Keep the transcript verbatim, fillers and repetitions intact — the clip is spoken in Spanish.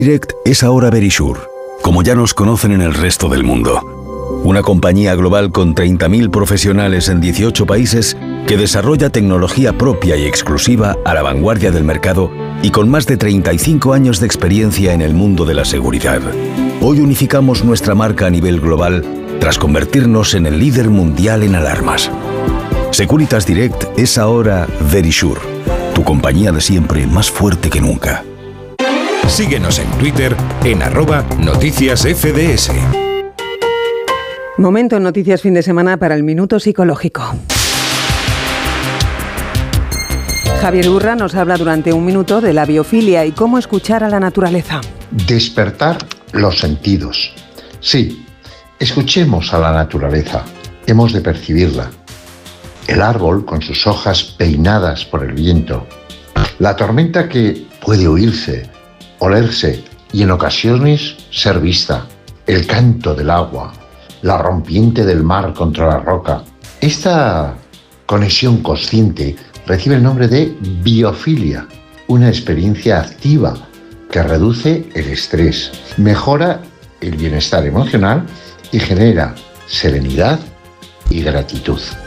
Direct es ahora Verisure, como ya nos conocen en el resto del mundo. Una compañía global con treinta mil profesionales en dieciocho países que desarrolla tecnología propia y exclusiva a la vanguardia del mercado y con más de treinta y cinco años de experiencia en el mundo de la seguridad. Hoy unificamos nuestra marca a nivel global tras convertirnos en el líder mundial en alarmas. Securitas Direct es ahora Verisure, tu compañía de siempre más fuerte que nunca. Síguenos en Twitter en arroba noticias F D S. Momento en Noticias Fin de Semana para el Minuto Psicológico. Javier Urra nos habla durante un minuto de la biofilia y cómo escuchar a la naturaleza. Despertar los sentidos. Sí, escuchemos a la naturaleza. Hemos de percibirla. El árbol con sus hojas peinadas por el viento. La tormenta que puede oírse, olerse y en ocasiones ser vista. El canto del agua. La rompiente del mar contra la roca. Esta conexión consciente recibe el nombre de biofilia, una experiencia activa que reduce el estrés, mejora el bienestar emocional y genera serenidad y gratitud.